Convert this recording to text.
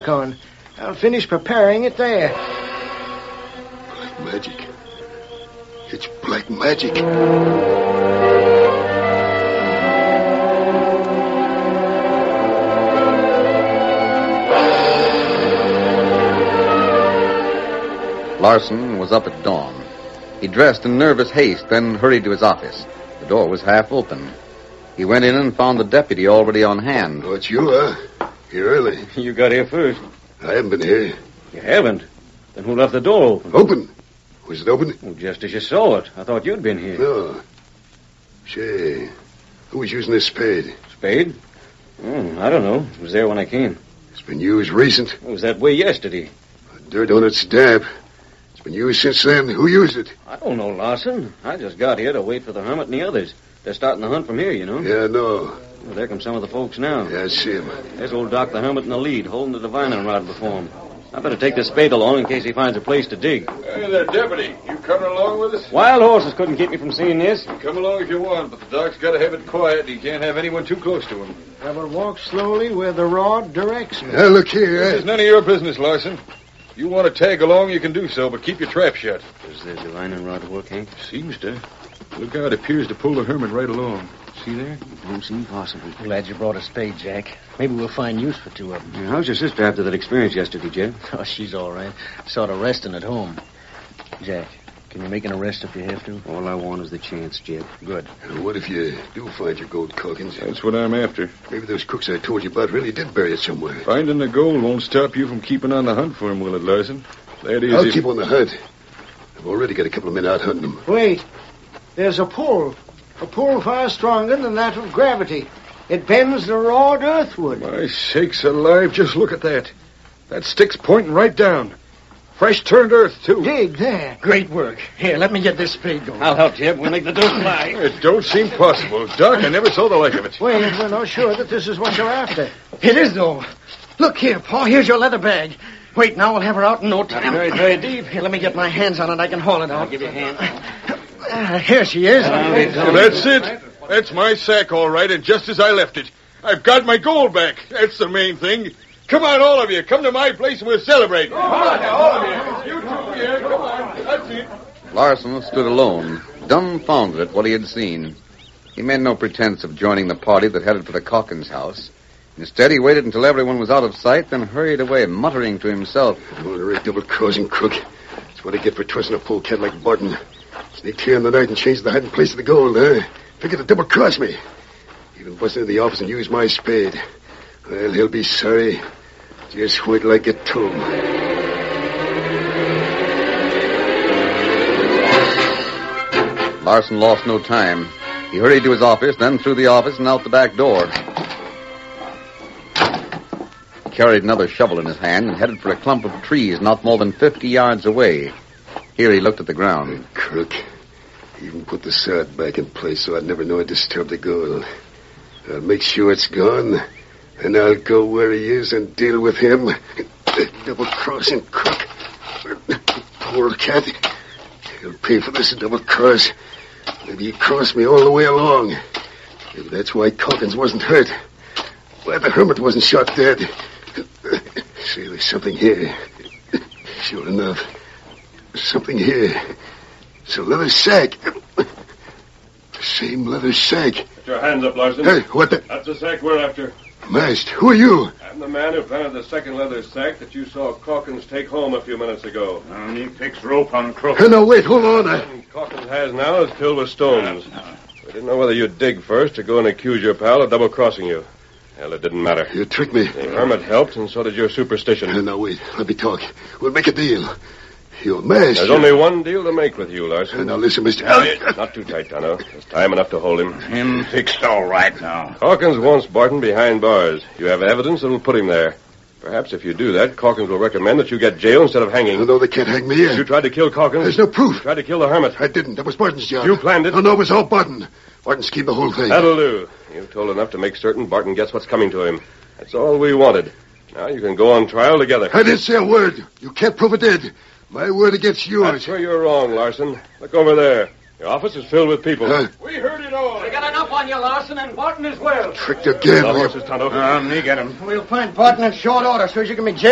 corn. I'll finish preparing it there. Black magic. It's black magic. Larson was up at dawn. He dressed in nervous haste, then hurried to his office. The door was half open. He went in and found the deputy already on hand. Oh, it's you, huh? You're early. You got here first. I haven't been here. You haven't? Then who left the door open? Open? Was it open? Well, just as you saw it. I thought you'd been here. No. Say, who was using this spade? Spade? I don't know. It was there when I came. It's been used recent. It was that way yesterday. Dirt on its dab. It's been used since then. Who used it? I don't know, Larson. I just got here to wait for the hermit and the others. They're starting the hunt from here, you know. Yeah, I know. Well, there come some of the folks now. Yeah, I see him. There's old Doc the Hermit in the lead, holding the divining rod before him. I better take the spade along in case he finds a place to dig. Hey there, deputy. You coming along with us? Wild horses couldn't keep me from seeing this. Come along if you want, but the dog's got to have it quiet. He can't have anyone too close to him. I will walk slowly where the rod directs me. Now, look here. This is none of your business, Larson. If you want to tag along, you can do so, but keep your trap shut. Does the divining rod work, Hank? Seems to. Look out, it appears to pull the hermit right along. See there? Don't seem possible. Glad you brought a spade, Jack. Maybe we'll find use for two of them. How's your sister after that experience yesterday, Jeb? Oh, she's all right. Sort of resting at home. Jack, can you make an arrest if you have to? All I want is the chance, Jeb. Good. What if you do find your gold, Calkins? That's what I'm after. Maybe those crooks I told you about really did bury it somewhere. Finding the gold won't stop you from keeping on the hunt for him, will it, Larson? That is, I'll if... keep on the hunt. I've already got a couple of men out hunting them. Wait. There's a pull. A pull far stronger than that of gravity. It bends the rod earthward. My sakes alive, just look at that. That stick's pointing right down. Fresh turned earth, too. Dig there. Great work. Here, let me get this spade going. I'll help, Jeb. We'll make the dirt fly. It don't seem possible. Doc, I never saw the like of it. Wait, we're not sure that this is what you're after. It is, though. Look here, Paul. Here's your leather bag. Wait, now we'll have her out in no time. Very, very deep. Here, let me get my hands on it. I can haul it out. I'll give you a hand. Here she is. That's it. That's my sack, all right, and just as I left it. I've got my gold back. That's the main thing. Come on, all of you. Come to my place and we'll celebrate. Come on now, all of you. You too, yeah, come on. That's it. Larson stood alone, dumbfounded at what he had seen. He made no pretense of joining the party that headed for the Calkins house. Instead, he waited until everyone was out of sight, then hurried away, muttering to himself. Ornery double-crossing crook. That's what I get for trusting a polecat like Barton. Sneaked here in the night and changed the hiding place of the gold, huh? Figured to double-cross me. Even busted into the office and used my spade. Well, he'll be sorry. Just wait till I get to him. Larson lost no time. He hurried to his office, then through the office and out the back door. He carried another shovel in his hand and headed for a clump of trees not more than 50 yards away. Here he looked at the ground. Crook. Even put the sod back in place so I'd never know I disturbed the gold. I'll make sure it's gone, and I'll go where he is and deal with him. Double-crossing crook. Poor cat. He'll pay for this double-cross. Maybe he crossed me all the way along. Maybe that's why Calkins wasn't hurt. Why the hermit wasn't shot dead. See, there's something here. Sure enough. Something here. It's a leather sack. Same leather sack. Put your hands up, Larson. Hey, what the... That's the sack we're after. Masked, who are you? I'm the man who planted the second leather sack that you saw Calkins take home a few minutes ago. And he fixed rope on Crook. Hey, no, wait, hold on. And Calkins has now is filled with stones. We didn't know whether you'd dig first or go and accuse your pal of double-crossing you. Hell, it didn't matter. You tricked me. The hermit helped, and so did your superstition. Hey, now, wait, let me talk. We'll make a deal. You're masked. There's only one deal to make with you, Larson. Hey, now, listen, Mr. Not too tight, Tonto. There's time enough to hold him. Him fixed all right now. Calkins wants Barton behind bars. You have evidence that will put him there. Perhaps if you do that, Calkins will recommend that you get jail instead of hanging. No, they can't hang me in. You tried to kill Calkins. There's no proof. You tried to kill the hermit. I didn't. That was Barton's job. You planned it. No, it was all Barton. Barton schemed the whole thing. That'll do. You've told enough to make certain Barton gets what's coming to him. That's all we wanted. Now you can go on trial together. I didn't say a word. You can't prove it did. My word against yours. That's where you're wrong, Larson. Look over there. Your office is filled with people. We heard it all. We got enough on you, Larson, and Barton as well. Tricked again. The horses, Tonto. Me get him. We'll find Barton in short order so as you can be jailed.